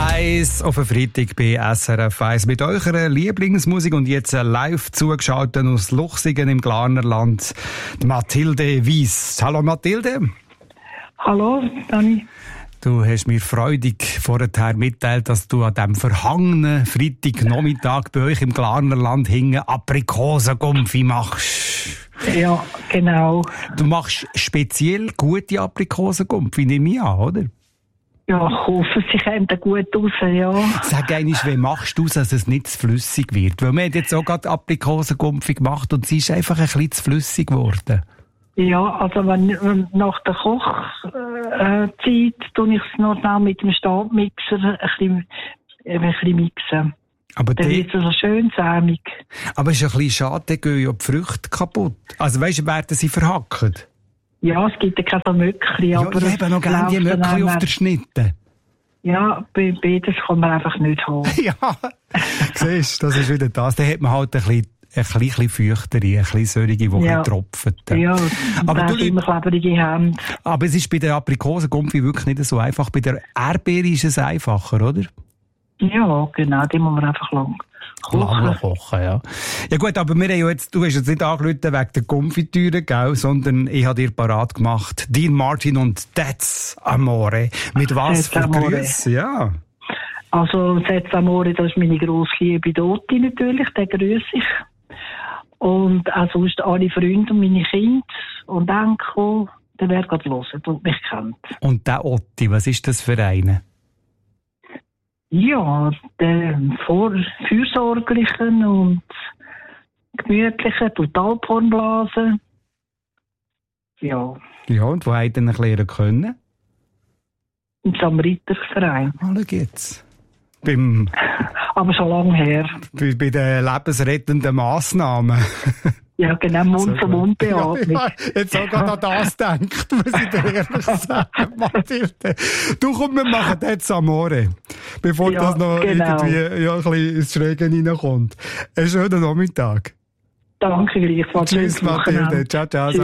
1 auf den Freitag bei SRF 1 mit eurer Lieblingsmusik und jetzt live zugeschaltet aus Luchsingen im Glarnerland, Mathilde Weiss. Hallo Mathilde. Hallo, Dani. Du hast mir freudig vorher mitteilt, dass du an diesem verhangenen Freitagnachmittag bei euch im Glarnerland hingen Aprikosengumpfi machst. Ja, genau. Du machst speziell gute Aprikosengumpfi, nehme ich an, oder? Ja, ich hoffe, sie kommen gut raus, ja. Sag einmal, wie machst du es, dass es nicht zu flüssig wird? Weil wir haben jetzt auch gerade Aprikosengumpfi gemacht und sie ist einfach ein bisschen zu flüssig geworden. Ja, also wenn nach der Kochzeit tue ich es noch schnell mit dem Stabmixer ein bisschen mixen. Aber dann wird es so schön sämig. Aber es ist ein bisschen schade, dann gehen ja die Früchte kaputt. Also weisst du, werden sie verhackt? Ja, es gibt ja keine Möckli. Ja, aber ich habe noch gerne die Möckli auf der Schnitte. Ja, beides kann man einfach nicht haben. Ja, siehst du, das ist wieder das. Dann hat man halt ein bisschen feuchtere, ein bisschen solche, die tropfen. Ja, aber du immer klebrige Hände. Aber es ist bei der Aprikosengumpfi wirklich nicht so einfach. Bei der Erdbeere ist es einfacher, oder? Ja, genau, die muss man einfach lang kochen, ja. Ja gut, aber wir haben ja jetzt, du hast jetzt nicht angerufen wegen der Konfitüre, gell, sondern ich habe dir parat gemacht, Dean Martin und That's Amore. Mit was für Grüße? Ja. Also, That's Amore, das ist meine grosse Liebe Doti natürlich, den grüße ich. Und auch sonst alle Freunde und meine Kinder und Enkel, der wer gerade hört und mich kennt. Und der Otti, was ist das für einen? Ja, der fürsorglichen und gemütlichen, total Pornblasen. Ja. Ja, und wo hat er ihn lernen können? Im Samariterverein. Hallo geht's. Aber schon lange her. Bei den lebensrettenden Massnahmen. Ja, genau, Mund-zu-Mund-Beatmung. Ja, jetzt auch gerade an das denkt, muss ich dir ehrlich sagen, Mathilde. Du komm, wir machen jetzt Amore. Bevor das noch irgendwie ein bisschen ins Schräge reinkommt. Einen schönen Nachmittag. Danke gleichfalls. Tschüss, Mathilde. Ciao, ciao.